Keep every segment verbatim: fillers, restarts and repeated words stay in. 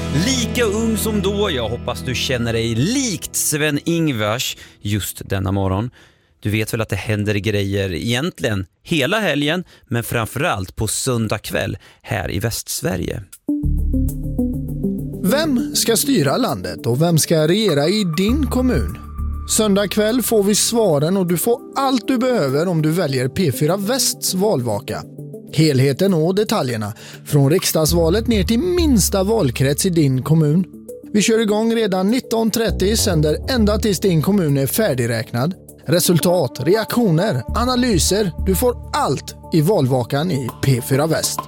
Lika ung som då, jag hoppas du känner dig likt Sven-Ingvars just denna morgon. Du vet väl att det händer grejer egentligen hela helgen, men framförallt på söndag kväll här i Västsverige. Vem ska styra landet och vem ska regera i din kommun? Söndag kväll får vi svaren och du får allt du behöver om du väljer P fyra Västs valvaka. Helheten och detaljerna från riksdagsvalet ner till minsta valkrets i din kommun. Vi kör igång redan nitton trettio, sänder ända tills din kommun är färdigräknad. Resultat, reaktioner, analyser, du får allt i valvakan i P fyra Väst.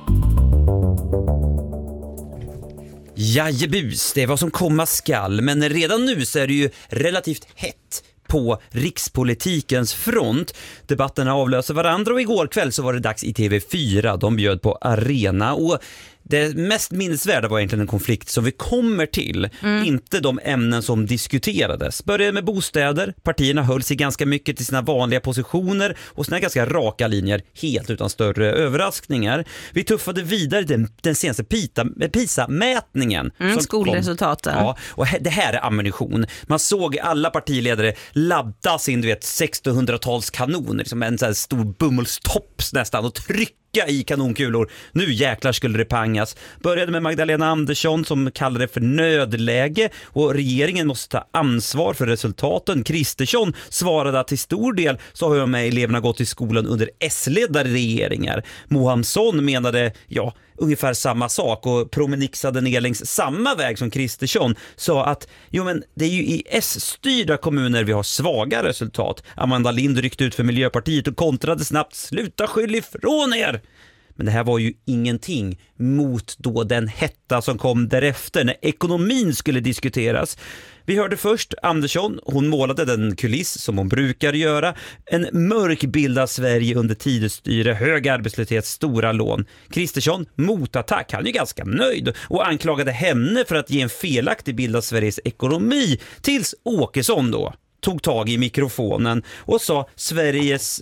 Jajebus, det är vad som komma skall, men redan nu så är det ju relativt hett på rikspolitikens front. Debatterna avlöser varandra och igår kväll så var det dags i T V fyra. De bjöd på Arena och det mest minnesvärda var egentligen en konflikt som vi kommer till, mm. inte de ämnen som diskuterades. Började med bostäder, partierna höll sig ganska mycket till sina vanliga positioner och sina ganska raka linjer, helt utan större överraskningar. Vi tuffade vidare den, den senaste PISA-mätningen. Mm, skolresultaten. Ja, och det här är ammunition. Man såg alla partiledare ladda sin, du vet, sextonhundratals kanoner, liksom en sån här stor bomullstops nästan, och trycka i kanonkulor. Nu jäklar skulle det pangas. Började med Magdalena Andersson som kallade det för nödläge och regeringen måste ta ansvar för resultaten. Kristersson svarade att till stor del så har jag med eleverna gått i skolan under S-ledda regeringar. Mohamsson menade, ja, ungefär samma sak och promenixade ner längs samma väg som Kristersson, sa att jo men det är ju i S-styrda kommuner vi har svaga resultat. Amanda Lind ryckte ut för Miljöpartiet och kontrade snabbt, sluta skyll ifrån er! Men det här var ju ingenting mot då den hetta som kom därefter när ekonomin skulle diskuteras. Vi hörde först Andersson, hon målade den kuliss som hon brukar göra. En mörk bild av Sverige under tidstyre, hög arbetslöshet, stora lån. Kristersson, motattack, han är ju ganska nöjd och anklagade henne för att ge en felaktig bild av Sveriges ekonomi, tills Åkesson då tog tag i mikrofonen och sa Sveriges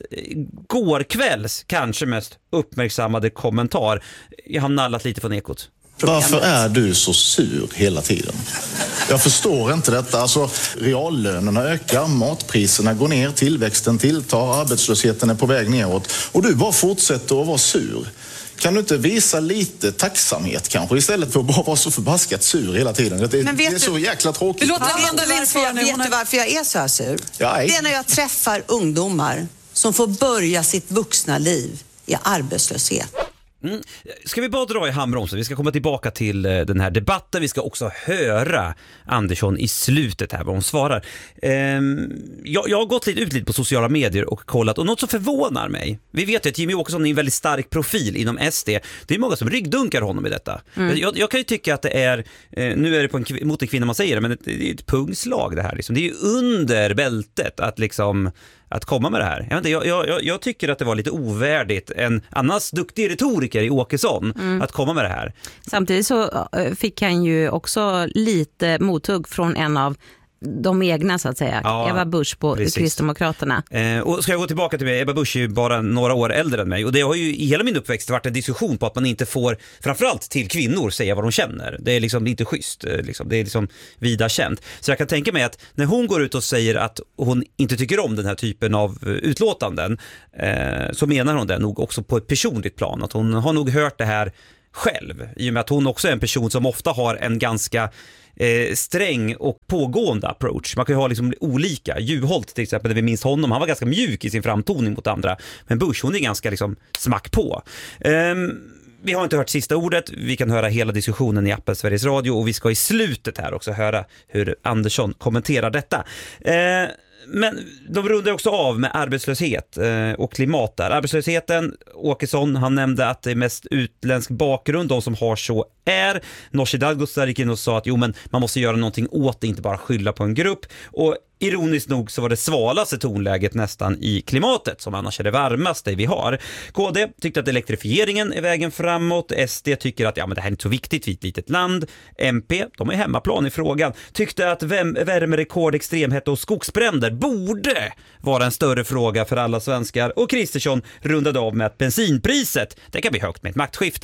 gårkvälls kanske mest uppmärksammade kommentar. Jag har nallat lite från Ekot. Varför är du så sur hela tiden? Jag förstår inte detta. Alltså, reallönerna ökar, matpriserna går ner, tillväxten tilltar, arbetslösheten är på väg neråt. Och du bara fortsätter att vara sur. Kan du inte visa lite tacksamhet kanske istället för att bara vara så förbaskat sur hela tiden? Det, det är så jäkla tråkigt. Det låter Amanda Lind svara nu. Vet du varför jag är så här sur? Ja, det är när jag träffar ungdomar som får börja sitt vuxna liv i arbetslöshet. Mm. Ska vi bara dra i handbromsen? Vi ska komma tillbaka till den här debatten. Vi ska också höra Andersson i slutet här vad hon svarar. Ehm, jag, jag har gått lite ut lite på sociala medier och kollat, och något som förvånar mig. Vi vet ju att Jimmy Åkesson är en väldigt stark profil inom S D. Det är många som ryggdunkar honom i detta. Mm. Jag, jag kan ju tycka att det är, eh, nu är det på en, mot en kvinna man säger det, men det är ett pungslag det här. Liksom. Det är ju under bältet att liksom att komma med det här. Jag, vet inte, jag, jag, jag tycker att det var lite ovärdigt en annars duktig retoriker i Åkesson mm. att komma med det här. Samtidigt så fick han ju också lite mothugg från en av de egna så att säga, ja, Ebba Busch på precis. Kristdemokraterna. Eh, och ska jag gå tillbaka till mig, Ebba Busch är ju bara några år äldre än mig, och det har ju i hela min uppväxt varit en diskussion på att man inte får, framförallt till kvinnor, säga vad de känner. Det är liksom inte schysst, liksom. Det är liksom vida känt. Så jag kan tänka mig att när hon går ut och säger att hon inte tycker om den här typen av utlåtanden, eh, så menar hon det nog också på ett personligt plan, att hon har nog hört det här själv, i och med att hon också är en person som ofta har en ganska Eh, sträng och pågående approach. Man kan ju ha liksom olika. Juholt till exempel, när vi minns honom, han var ganska mjuk i sin framtoning mot andra. Men Busch, hon är ganska liksom smack på. Eh, vi har inte hört sista ordet. Vi kan höra hela diskussionen i appen Sveriges Radio, och vi ska i slutet här också höra hur Andersson kommenterar detta. Eh, Men de rundar också av med arbetslöshet och klimat där. Arbetslösheten, Åkesson, han nämnde att det är mest utländsk bakgrund, de som har så är. Nooshi Dadgostar gick in och sa att jo, men man måste göra någonting åt det, inte bara skylla på en grupp. Och ironiskt nog så var det svalaste tonläget nästan i klimatet, som annars är det varmaste vi har. K D tyckte att elektrifieringen är vägen framåt. S D tycker att ja, men det här är inte så viktigt, vi är ett litet land. M P, de är hemmaplan i frågan, tyckte att värmerekord, extremhet och skogsbränder borde vara en större fråga för alla svenskar. Och Kristersson rundade av med att bensinpriset, det kan bli högt med ett maktskifte.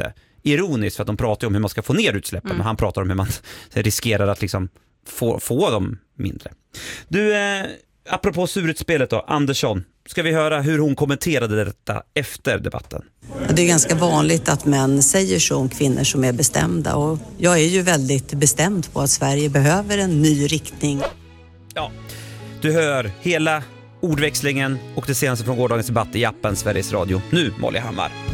ironiskt för att de pratar om hur man ska få ner utsläppen, mm. men han pratar om hur man riskerar att liksom få, få dem mindre. Du, eh, apropå surutspelet då, Andersson, ska vi höra hur hon kommenterade detta efter debatten? Det är ganska vanligt att män säger så om kvinnor som är bestämda, och jag är ju väldigt bestämd på att Sverige behöver en ny riktning. Ja, du hör hela ordväxlingen och det senaste från gårdagens debatt i appen Sveriges Radio. Nu, Molly Hammar.